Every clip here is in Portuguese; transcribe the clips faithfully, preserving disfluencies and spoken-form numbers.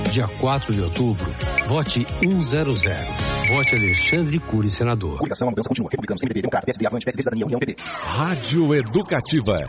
Dia quatro de outubro, vote cem. Vote Alexandre Cury, senador. Coligação, a mudança continua. Republicanos, M D B, Democrata, P S D, Avante, P S D, Cidadania, União, P P. Rádio Educativa.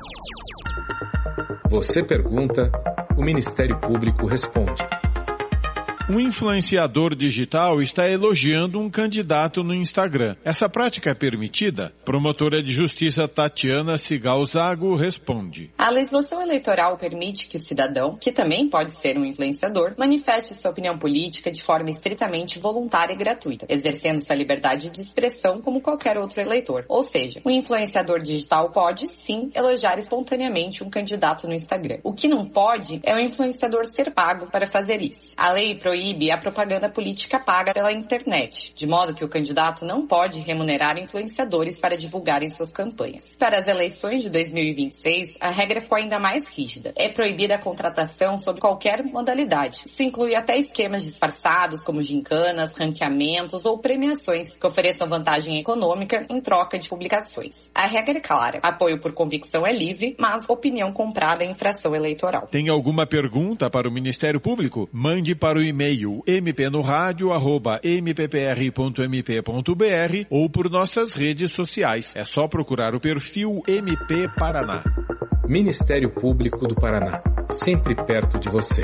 Você pergunta, o Ministério Público responde. Um influenciador digital está elogiando um candidato no Instagram. Essa prática é permitida? Promotora de Justiça Tatiana Cigal Zago responde. A legislação eleitoral permite que o cidadão, que também pode ser um influenciador, manifeste sua opinião política de forma estritamente voluntária e gratuita, exercendo sua liberdade de expressão como qualquer outro eleitor. Ou seja, o influenciador digital pode, sim, elogiar espontaneamente um candidato no Instagram. O que não pode é o influenciador ser pago para fazer isso. A lei proíbe a propaganda política paga pela internet, de modo que o candidato não pode remunerar influenciadores para divulgarem suas campanhas. Para as eleições de dois mil e vinte e seis, a regra ficou ainda mais rígida. É proibida a contratação sob qualquer modalidade. Isso inclui até esquemas disfarçados, como gincanas, ranqueamentos ou premiações que ofereçam vantagem econômica em troca de publicações. A regra é clara. Apoio por convicção é livre, mas opinião comprada é infração eleitoral. Tem alguma pergunta para o Ministério Público? Mande para o e-mail mpnoradio arroba m p p r ponto m p ponto b r ou por nossas redes sociais. É só procurar o perfil M P Paraná. Ministério Público do Paraná, sempre perto de você.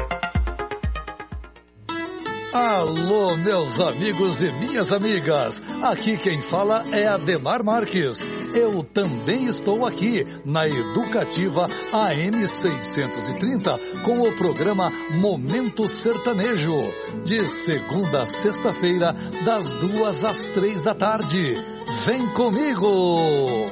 Alô, meus amigos e minhas amigas. Aqui quem fala é Ademar Marques. Eu também estou aqui na Educativa A M seiscentos e trinta com o programa Momento Sertanejo, de segunda a sexta-feira, das duas às três da tarde. Vem comigo!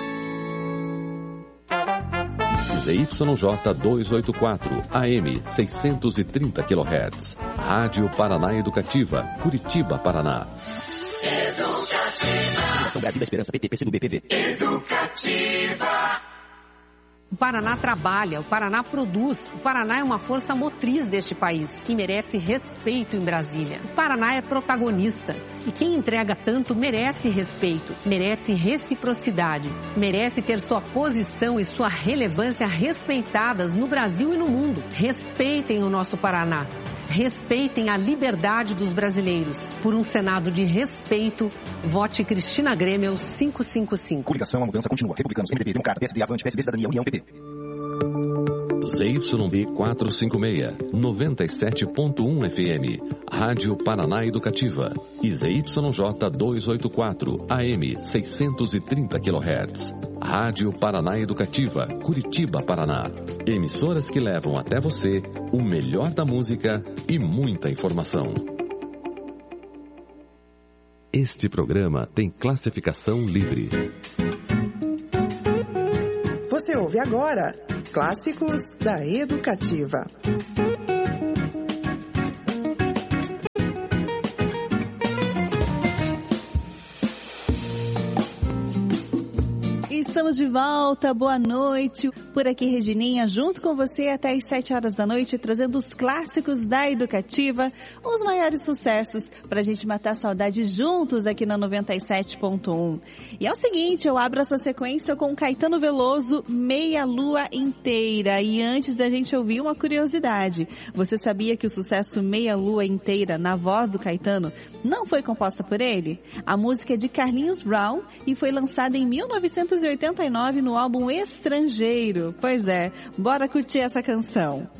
Z Y J duzentos e oitenta e quatro, A M seiscentos e trinta quilohertz. Rádio Paraná Educativa, Curitiba, Paraná. Educativa. Brasil da Esperança, P T, P C do B, P V. Educativa. O Paraná trabalha, o Paraná produz, o Paraná é uma força motriz deste país que merece respeito em Brasília. O Paraná é protagonista e quem entrega tanto merece respeito, merece reciprocidade, merece ter sua posição e sua relevância respeitadas no Brasil e no mundo. Respeitem o nosso Paraná. Respeitem a liberdade dos brasileiros. Por um Senado de respeito, vote Cristina Grêmio quinhentos e cinquenta e cinco. Coligação, a mudança continua. Republicanos, M D B, Democrata, P S D, Avante, P S D, Cidadania, União, P P. Z Y B quatrocentos e cinquenta e seis, noventa e sete ponto um F M, Rádio Paraná Educativa, e Z Y J duzentos e oitenta e quatro, A M seiscentos e trinta quilohertz, Rádio Paraná Educativa, Curitiba, Paraná. Emissoras que levam até você o melhor da música e muita informação. Este programa tem classificação livre. Você ouve agora Clássicos da Educativa. Estamos de volta, boa noite. Por aqui, Regininha, junto com você até às sete horas da noite, trazendo os clássicos da Educativa, os maiores sucessos para a gente matar a saudade juntos aqui na noventa e sete ponto um. E é o seguinte, eu abro essa sequência com Caetano Veloso, Meia Lua Inteira. E antes da gente ouvir uma curiosidade, você sabia que o sucesso Meia Lua Inteira, na voz do Caetano, não foi composta por ele? A música é de Carlinhos Brown e foi lançada em mil novecentos e oitenta e nove no álbum Estrangeiro. Pois é, bora curtir essa canção.